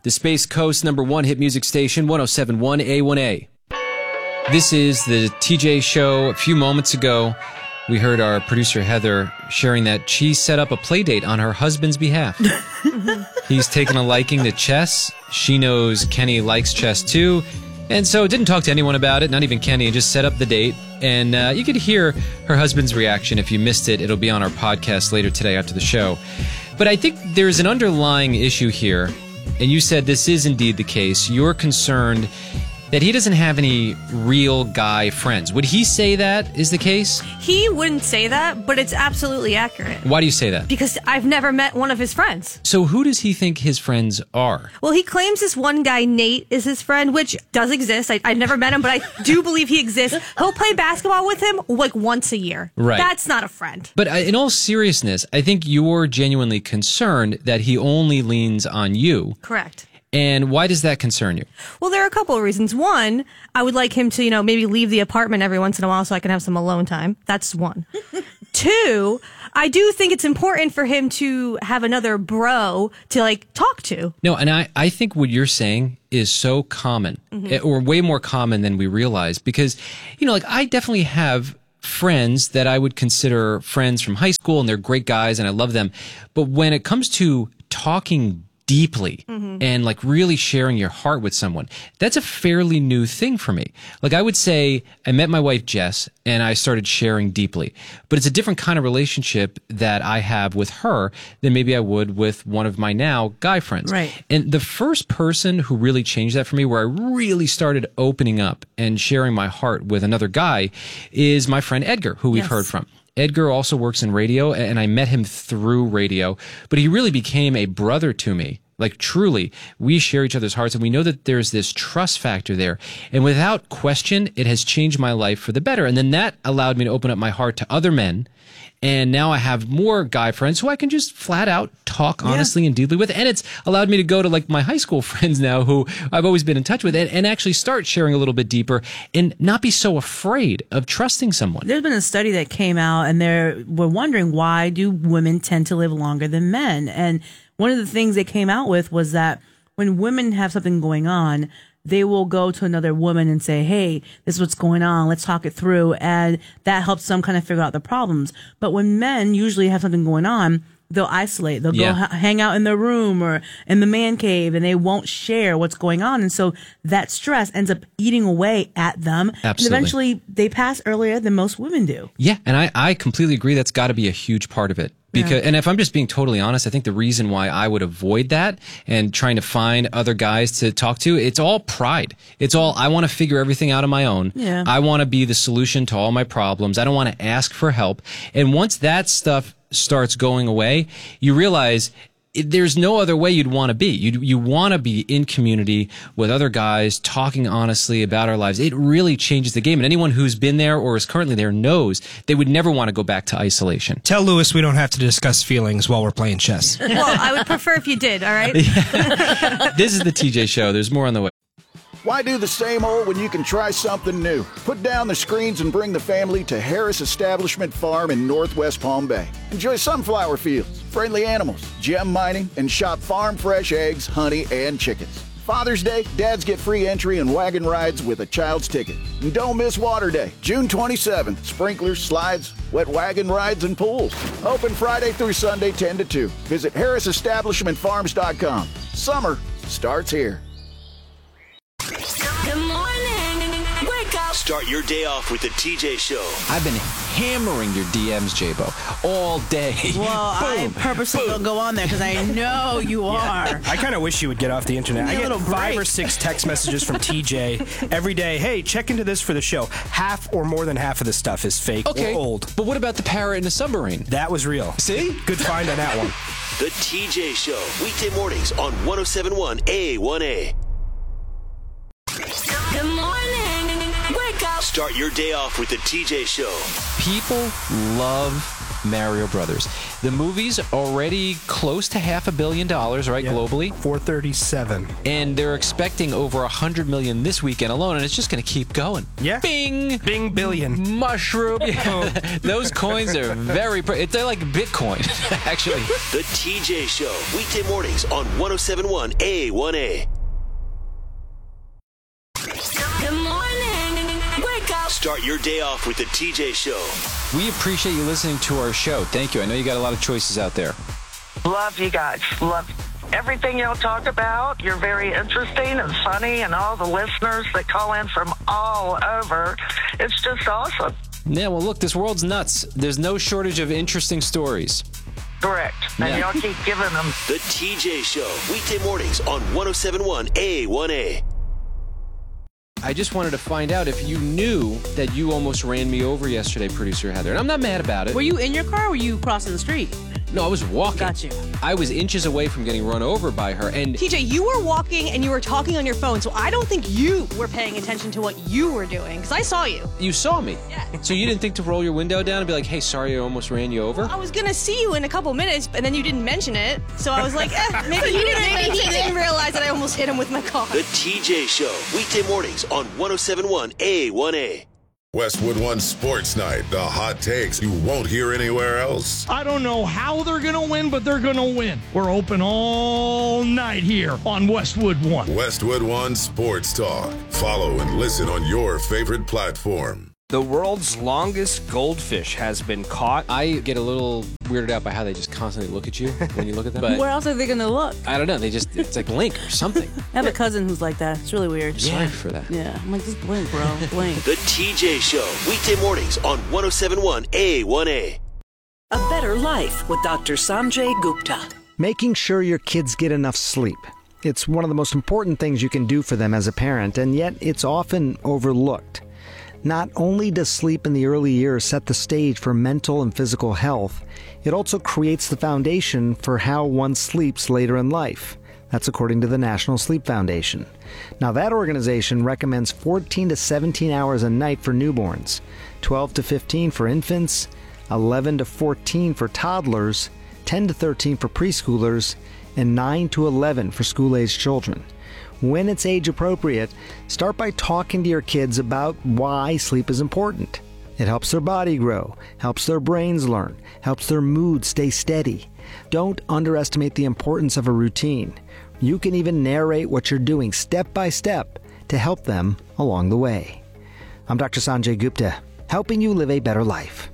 the Space Coast #1 hit music station, 107.1 A1A. This is the TJ Show. A few moments ago, we heard our producer Heather sharing that she set up a play date on her husband's behalf. He's taken a liking to chess. She knows Kenny likes chess too. And so didn't talk to anyone about it, not even Kenny, and just set up the date. And you could hear her husband's reaction. If you missed it, it'll be on our podcast later today after the show. But I think there's an underlying issue here, and you said this is indeed the case. You're concerned that he doesn't have any real guy friends. Would he say that is the case? He wouldn't say that, but it's absolutely accurate. Why do you say that? Because I've never met one of his friends. So who does he think his friends are? Well, he claims this one guy, Nate, is his friend, which does exist. I've never met him, but I do believe he exists. He'll play basketball with him like once a year. Right. That's not a friend. But in all seriousness, I think you're genuinely concerned that he only leans on you. Correct. And why does that concern you? Well, there are a couple of reasons. One, I would like him to, maybe leave the apartment every once in a while so I can have some alone time. That's one. Two, I do think it's important for him to have another bro to, talk to. No, and I think what you're saying is so common, or way more common than we realize. Because, I definitely have friends that I would consider friends from high school, and they're great guys, and I love them. But when it comes to talking deeply and really sharing your heart with someone, that's a fairly new thing for me. I would say I met my wife Jess and I started sharing deeply, but it's a different kind of relationship that I have with her than maybe I would with one of my now guy friends. Right. And the first person who really changed that for me, where I really started opening up and sharing my heart with another guy, is my friend Edgar, who we've heard from. Edgar also works in radio, and I met him through radio, but he really became a brother to me. Truly, we share each other's hearts, and we know that there's this trust factor there. And without question, it has changed my life for the better. And then that allowed me to open up my heart to other men. And now I have more guy friends who I can just flat out talk honestly and deeply with. And it's allowed me to go to my high school friends now who I've always been in touch with and actually start sharing a little bit deeper and not be so afraid of trusting someone. There's been a study that came out and we're wondering, why do women tend to live longer than men? And one of the things they came out with was that when women have something going on, they will go to another woman and say, hey, this is what's going on. Let's talk it through. And that helps them kind of figure out the problems. But when men usually have something going on, they'll isolate. They'll go hang out in their room or in the man cave, and they won't share what's going on. And so that stress ends up eating away at them. Absolutely. And eventually they pass earlier than most women do. Yeah, and I completely agree. That's got to be a huge part of it. Because, and if I'm just being totally honest, I think the reason why I would avoid that and trying to find other guys to talk to, it's all pride. It's all, I want to figure everything out on my own. Yeah. I want to be the solution to all my problems. I don't want to ask for help. And once that stuff starts going away, you realize there's no other way you'd want to be. You want to be in community with other guys talking honestly about our lives. It really changes the game. And anyone who's been there or is currently there knows they would never want to go back to isolation. Tell Lewis we don't have to discuss feelings while we're playing chess. Well, I would prefer if you did, all right? This is the TJ Show. There's more on the way. Why do the same old when you can try something new? Put down the screens and bring the family to Harris Establishment Farm in Northwest Palm Bay. Enjoy sunflower fields, friendly animals, gem mining, and shop farm fresh eggs, honey, and chickens. Father's Day, dads get free entry and wagon rides with a child's ticket. And don't miss Water Day, June 27th. Sprinklers, slides, wet wagon rides, and pools. Open Friday through Sunday, 10 to 2. Visit HarrisEstablishmentFarms.com. Summer starts here. Good morning. Wake up. Start your day off with the TJ Show. I've been hammering your DMs, J-Bo, all day. Well, I purposely don't go on there because I know you are. I kind of wish you would get off the internet. I get 5 or 6 text messages from TJ every day. Hey, check into this for the show. Half or more than half of this stuff is fake or old. But what about the parrot in the submarine? That was real. See? Good find on that one. The TJ Show. Weekday mornings on 107.1 A1A. Good morning. Wake up. Start your day off with the TJ Show. People love Mario Brothers. The movie's already close to $500 million, right, globally? 437. And they're expecting over $100 million this weekend alone, and it's just going to keep going. Yeah. Bing! Bing billion. Mushroom. Those coins are they're like Bitcoin, actually. The TJ Show, weekday mornings on 107.1 A1A. Good morning. Wake up. Start your day off with the TJ Show. We appreciate you listening to our show. Thank you. I know you got a lot of choices out there. Love you guys. Love everything y'all talk about. You're very interesting and funny, and all the listeners that call in from all over. It's just awesome. Yeah, well, look, this world's nuts. There's no shortage of interesting stories. Correct. And y'all keep giving them. The TJ Show, weekday mornings on 107.1 A1A. I just wanted to find out if you knew that you almost ran me over yesterday, producer Heather. And I'm not mad about it. Were you in your car or were you crossing the street? No, I was walking. Got you. I was inches away from getting run over by her. And TJ, you were walking and you were talking on your phone, so I don't think you were paying attention to what you were doing, because I saw you. you saw me. Yeah. So you didn't think to roll your window down and be like, hey, sorry, I almost ran you over? I was going to see you in a couple minutes, and then you didn't mention it, so I was like, maybe he didn't realize that I almost hit him with my car. The TJ Show, weekday mornings on 107.1 A1A. Westwood One Sports Night, the hot takes you won't hear anywhere else. I don't know how they're going to win, but they're going to win. We're open all night here on Westwood One. Westwood One Sports Talk. Follow and listen on your favorite platform. The world's longest goldfish has been caught. I get a little weirded out by how they just constantly look at you when you look at them. But Where else are they going to look? I don't know. It's like blink or something. I have a cousin who's like that. It's really weird. Sorry for that. Yeah, I'm like, just blink, bro. Blink. The TJ Show, weekday mornings on 107.1 A1A. A Better Life with Dr. Sanjay Gupta. Making sure your kids get enough sleep. It's one of the most important things you can do for them as a parent, and yet it's often overlooked. Not only does sleep in the early years set the stage for mental and physical health, it also creates the foundation for how one sleeps later in life. That's according to the National Sleep Foundation. Now, that organization recommends 14 to 17 hours a night for newborns, 12 to 15 for infants, 11 to 14 for toddlers, 10 to 13 for preschoolers, and 9 to 11 for school-aged children. When it's age appropriate, start by talking to your kids about why sleep is important. It helps their body grow, helps their brains learn, helps their mood stay steady. Don't underestimate the importance of a routine. You can even narrate what you're doing step by step to help them along the way. I'm Dr. Sanjay Gupta, helping you live a better life.